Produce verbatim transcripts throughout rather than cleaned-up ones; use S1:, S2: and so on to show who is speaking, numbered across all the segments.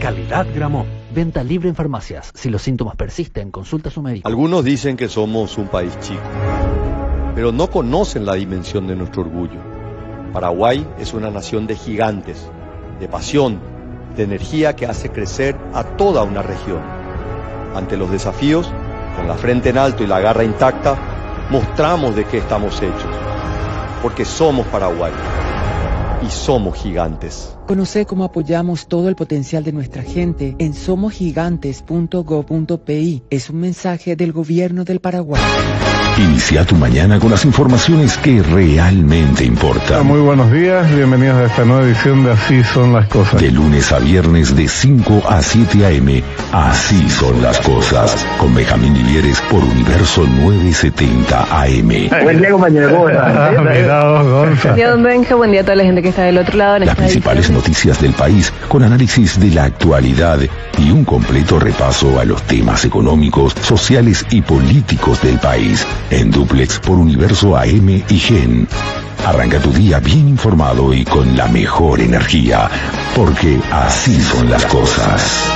S1: Calidad Gramont. Venta libre en farmacias. Si los síntomas persisten, consulta a su médico.
S2: Algunos dicen que somos un país chico, pero no conocen la dimensión de nuestro orgullo. Paraguay es una nación de gigantes, de pasión, de energía que hace crecer a toda una región. Ante los desafíos, con la frente en alto y la garra intacta, mostramos de qué estamos hechos, porque somos Paraguay y somos gigantes.
S3: Conoce cómo apoyamos todo el potencial de nuestra gente en somos gigantes punto gob punto pi. Es un mensaje del gobierno del Paraguay.
S4: Inicia tu mañana con las informaciones que realmente importan.
S5: Muy buenos días, bienvenidos a esta nueva edición de Así Son las Cosas.
S4: De lunes a viernes de cinco a siete a eme, Así Son las Cosas. Con Benjamín Vivieres por Universo novecientos setenta A M.
S6: Buen día, compañero. ¿Cómo estás?
S5: Buen
S7: día, don Benja. Buen día a toda la gente que está del otro lado.
S4: Las principales noticias del país con análisis de la actualidad y un completo repaso a los temas económicos, sociales y políticos del país. En Duplex por Universo A M y Gen. Arranca tu día bien informado y con la mejor energía, porque así son las cosas.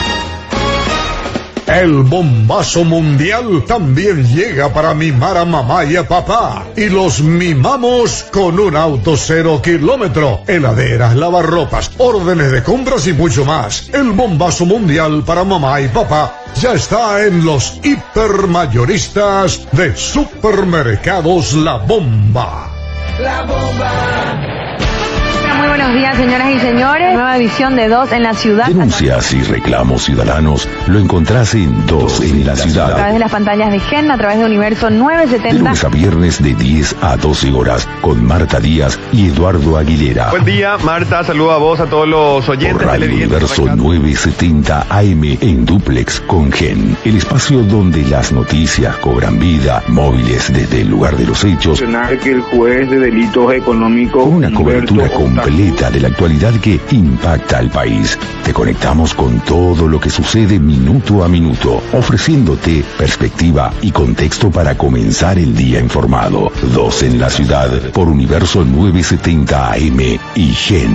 S8: El bombazo mundial también llega para mimar a mamá y a papá. Y los mimamos con un auto cero kilómetro, heladeras, lavarropas, órdenes de compras y mucho más. El bombazo mundial para mamá y papá ya está en los hipermayoristas de Supermercados La Bomba.
S9: La Bomba.
S7: Muy buenos días, señoras y señores. Nueva edición de Dos en la Ciudad.
S4: Denuncias y reclamos ciudadanos lo encontrás en Dos en la Ciudad.
S7: A través de las pantallas de Gen, a través de Universo novecientos setenta.
S4: De lunes a viernes de diez a doce horas con Marta Díaz y Eduardo Aguilera.
S10: Buen día, Marta. Saludo a vos, a todos los oyentes.
S4: Por Radio Universo novecientos setenta A M en Duplex con Gen. El espacio donde las noticias cobran vida. Móviles desde el lugar de los hechos.
S6: Que el juez de delitos económicos.
S4: Con una cobertura completa de la actualidad que impacta al país. Te conectamos con todo lo que sucede minuto a minuto, ofreciéndote perspectiva y contexto para comenzar el día informado. Dos en la Ciudad por Universo novecientos setenta A M y Gen.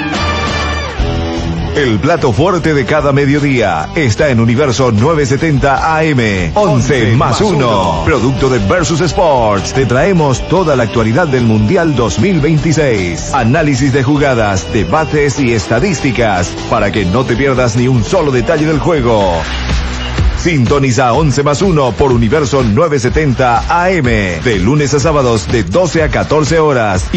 S11: El plato fuerte de cada mediodía está en Universo novecientos setenta A M. once más uno. Producto de Versus Sports. Te traemos toda la actualidad del Mundial dos mil veintiséis. Análisis de jugadas, debates y estadísticas para que no te pierdas ni un solo detalle del juego. Sintoniza once más uno por Universo novecientos setenta A M. De lunes a sábados de doce a catorce horas.